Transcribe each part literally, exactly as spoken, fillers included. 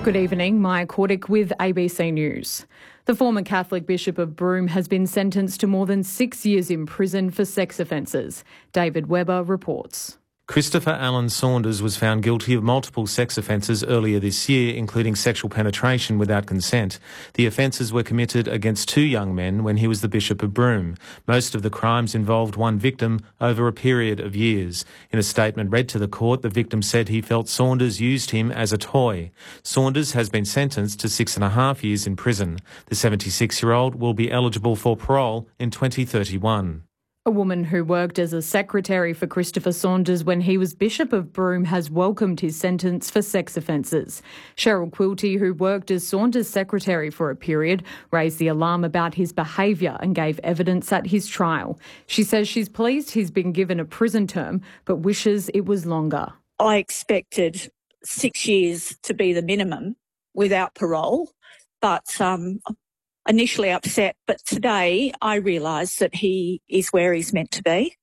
Good evening, Maya Kordick with A B C News. The former Catholic Bishop of Broome has been sentenced to more than six years in prison for sex offences. David Webber reports. Christopher Allen Saunders was found guilty of multiple sex offences earlier this year, including sexual penetration without consent. The offences were committed against two young men when he was the Bishop of Broome. Most of the crimes involved one victim over a period of years. In a statement read to the court, the victim said he felt Saunders used him as a toy. Saunders has been sentenced to six and a half years in prison. The seventy-six-year-old will be eligible for parole in twenty thirty-one. A woman who worked as a secretary for Christopher Saunders when he was Bishop of Broome has welcomed his sentence for sex offences. Cheryl Quilty, who worked as Saunders' secretary for a period, raised the alarm about his behaviour and gave evidence at his trial. She says she's pleased he's been given a prison term, but wishes it was longer. I expected six years to be the minimum without parole, but um initially upset, but today I realise that he is where he's meant to be,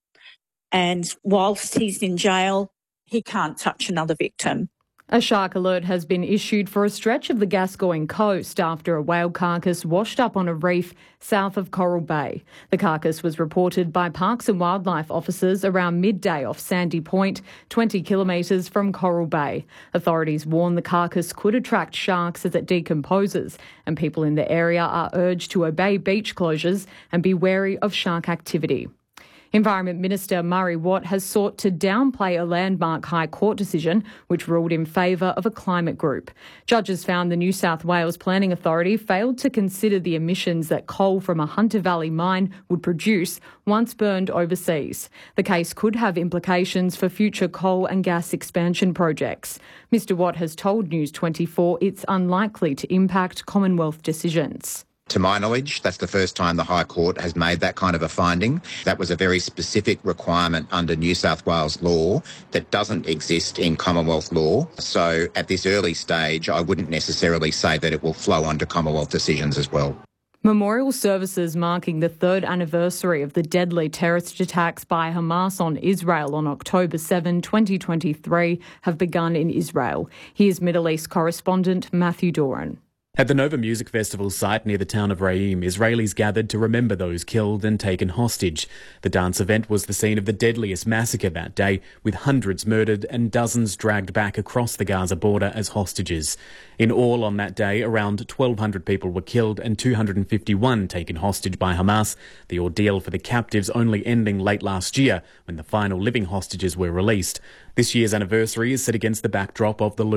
and whilst he's in jail, he can't touch another victim. A shark alert has been issued for a stretch of the Gascoyne coast after a whale carcass washed up on a reef south of Coral Bay. The carcass was reported by Parks and Wildlife officers around midday off Sandy Point, twenty kilometres from Coral Bay. Authorities warn the carcass could attract sharks as it decomposes, and people in the area are urged to obey beach closures and be wary of shark activity. Environment Minister Murray Watt has sought to downplay a landmark High Court decision which ruled in favour of a climate group. Judges found the New South Wales Planning Authority failed to consider the emissions that coal from a Hunter Valley mine would produce once burned overseas. The case could have implications for future coal and gas expansion projects. Mr Watt has told News twenty-four it's unlikely to impact Commonwealth decisions. To my knowledge, that's the first time the High Court has made that kind of a finding. That was a very specific requirement under New South Wales law that doesn't exist in Commonwealth law. So at this early stage, I wouldn't necessarily say that it will flow onto Commonwealth decisions as well. Memorial services marking the third anniversary of the deadly terrorist attacks by Hamas on Israel on October seventh, twenty twenty-three have begun in Israel. Here's Middle East correspondent Matthew Doran. At the Nova Music Festival site near the town of Reim, Israelis gathered to remember those killed and taken hostage. The dance event was the scene of the deadliest massacre that day, with hundreds murdered and dozens dragged back across the Gaza border as hostages. In all on that day, around twelve hundred people were killed and two hundred fifty-one taken hostage by Hamas, the ordeal for the captives only ending late last year when the final living hostages were released. This year's anniversary is set against the backdrop of the